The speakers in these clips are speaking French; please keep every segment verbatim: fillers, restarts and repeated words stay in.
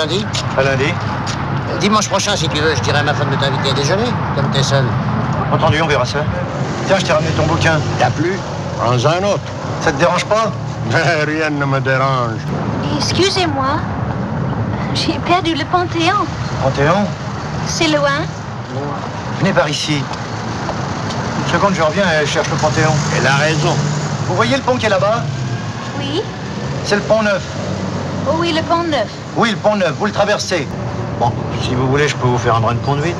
lundi? À lundi. Dimanche prochain, si tu veux, je dirai à ma femme de t'inviter à déjeuner, comme t'es seul. Entendu, on verra ça. Tiens, je t'ai ramené ton bouquin. T'as plu? Prends un autre. Ça te dérange pas? Rien ne me dérange. Excusez-moi, j'ai perdu le Panthéon. Panthéon? C'est loin? Venez par ici. Une seconde, je reviens et je cherche le Panthéon. Elle a raison. Vous voyez le pont qui est là-bas? Oui. C'est le pont Neuf. Oh oui, le Pont Neuf. Oui, le pont Neuf, vous le traversez. Bon, si vous voulez, je peux vous faire un brin de conduite.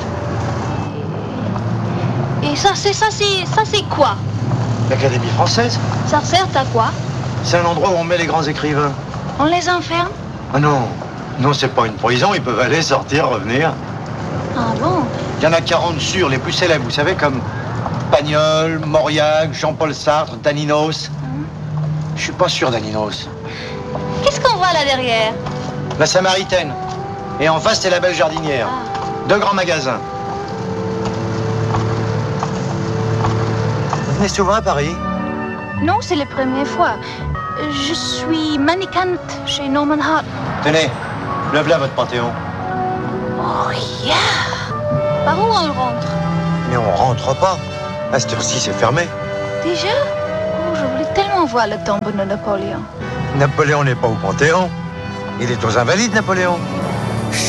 Et ça, c'est ça, c'est ça, c'est quoi? L'Académie française? Ça sert à quoi? C'est un endroit où on met les grands écrivains. On les enferme? Ah non, non, c'est pas une prison, ils peuvent aller, sortir, revenir. Ah bon? Il y en a quarante sûrs, les plus célèbres, vous savez, comme Pagnol, Mauriac, Jean-Paul Sartre, Daninos. Hum. Je suis pas sûr d'Aninos. Qu'est-ce qu'on voit là derrière? La Samaritaine. Et en face, c'est la Belle Jardinière. Ah. Deux grands magasins. Vous venez souvent à Paris? Non, c'est la première fois. Je suis mannequin chez Norman Hart. Tenez, lève là votre Panthéon. Oh, yeah! Par où on rentre? Mais on rentre pas. À cette heure-ci, c'est fermé. Déjà? Oh, je voulais tellement voir le tombeau de Napoléon. Napoléon n'est pas au Panthéon. Il est aux Invalides, Napoléon.